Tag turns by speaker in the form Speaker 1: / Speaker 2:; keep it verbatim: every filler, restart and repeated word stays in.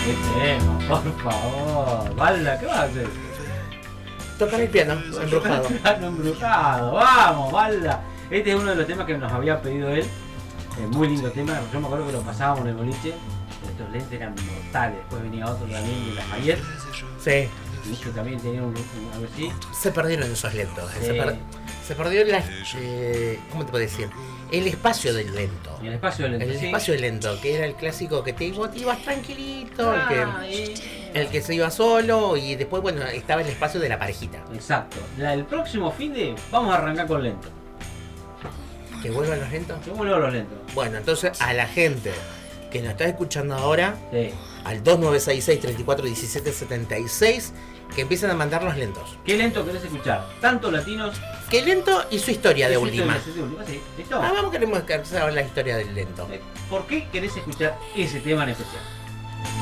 Speaker 1: Qué tema, por favor. Balda, ¿qué vas a hacer?
Speaker 2: Tocar el piano, embrujado.
Speaker 1: Piano embrujado, vamos, Balda. Este es uno de los temas que nos había pedido él. Eh, muy lindo tema, yo me acuerdo que lo pasábamos en el boliche. Estos lentes eran mortales. Después venía otro también de Lafayette.
Speaker 2: Sí.
Speaker 1: Que también tenía un, un algo así.
Speaker 2: Se perdieron esos lentos.
Speaker 1: Sí.
Speaker 2: Se, per, se perdió la, eh, ¿cómo te puedo decir? El espacio del lento.
Speaker 1: El espacio del lento.
Speaker 2: El
Speaker 1: sí.
Speaker 2: espacio del lento, que era el clásico que te, vos te ibas tranquilito,
Speaker 1: Ah,
Speaker 2: el, que,
Speaker 1: eh.
Speaker 2: el que se iba solo y después, bueno, estaba el espacio de la parejita.
Speaker 1: Exacto. La, el próximo fin de vamos a arrancar con lento.
Speaker 2: ¿Que vuelvan los lentos?
Speaker 1: Yo vuelvo a los lentos.
Speaker 2: Bueno, entonces a la gente que nos está escuchando ahora,
Speaker 1: Sí.
Speaker 2: al dos nueve seis seis, tres cuatro uno siete siete seis, que empiecen a mandar los lentos.
Speaker 1: ¿Qué lento querés escuchar? Tanto latinos.
Speaker 2: Que lento y su historia de
Speaker 1: ¿Qué
Speaker 2: última.
Speaker 1: historia? ¿De última? Sí. ¿Listo?
Speaker 2: Ah, vamos, queremos saber la historia del lento.
Speaker 1: ¿Por qué querés escuchar ese tema en especial?